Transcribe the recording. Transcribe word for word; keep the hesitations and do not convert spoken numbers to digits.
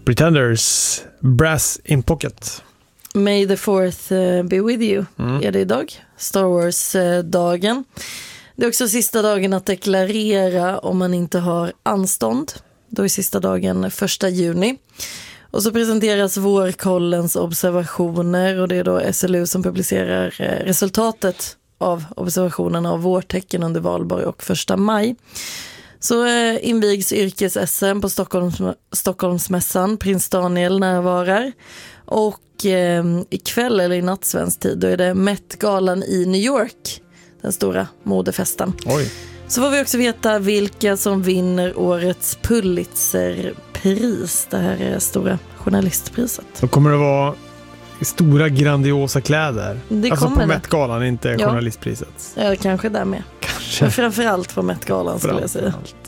Pretenders, Brass in Pocket. May the fourth uh, be with you Mm. är det idag. Star Wars-dagen. Det är också sista dagen att deklarera om man inte har anstånd. Då är sista dagen första juni. Och så presenteras vårkollens observationer och det är då S L U som publicerar resultatet av observationerna av vårtecken under valborg och första maj. Så eh, invigs yrkes-S M på Stockholms, Stockholmsmässan. Prins Daniel närvarar. Och eh, ikväll eller i natt svensk tid då är det Met-galan i New York. Den stora modefesten. Oj. Så får vi också veta vilka som vinner årets Pulitzerpris. Det här är stora journalistpriset. Då kommer det vara stora grandiosa kläder. Det alltså kommer på det. Met-galan, inte Ja. journalistpriset. Ja, kanske där med. Kanske. Men framförallt på Met-galan skulle jag säga.